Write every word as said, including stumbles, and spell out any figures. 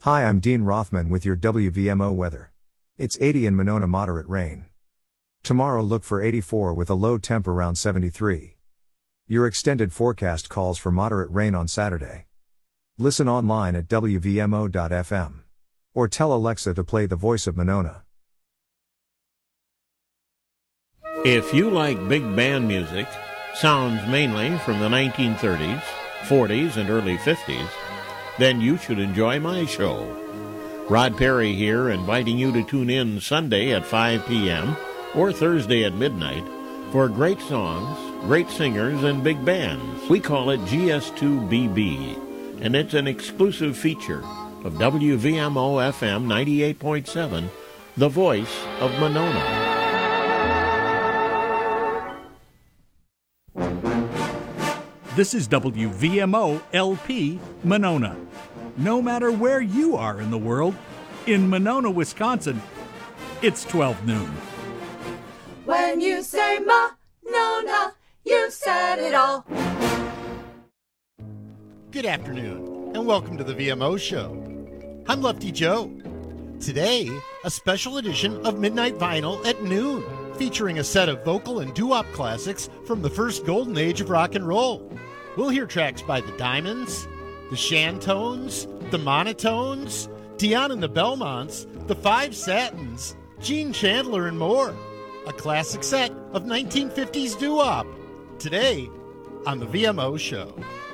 Hi, I'm Dean Rothman with your W V M O weather. It's eighty in Monona, moderate rain. Tomorrow look for eighty-four with a low temp around seventy-three. Your extended forecast calls for moderate rain on Saturday. Listen online at W V M O dot F M. Or tell Alexa to play The Voice of Monona. If you like big band music, sounds mainly from the nineteen thirties, forties, and early fifties, then you should enjoy my show. Rod Perry here, inviting you to tune in Sunday at five p.m. or Thursday at midnight for great songs, great singers, and big bands. We call it G S two B B, and it's an exclusive feature of W V M O F M ninety-eight point seven, The Voice of Monona. This is W V M O L P Monona. No matter where you are in the world, in Monona, Wisconsin, it's twelve noon. When you say Monona, you said it all. Good afternoon, and welcome to the V M O Show. I'm Lefty Joe. Today, a special edition of Midnight Vinyl at noon, featuring a set of vocal and doo-wop classics from the first golden age of rock and roll. We'll hear tracks by the Diamonds, the Shantones, the Monotones, Dion and the Belmonts, the Five Satins, Gene Chandler, and more. A classic set of nineteen fifties doo-wop. Today on the V M O Show.